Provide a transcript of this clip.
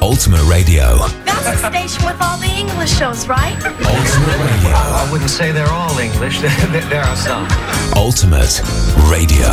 Ultimate Radio. That's the station with all the English shows, right? Ultimate Radio. I wouldn't say they're all English. There are some. Ultimate Radio.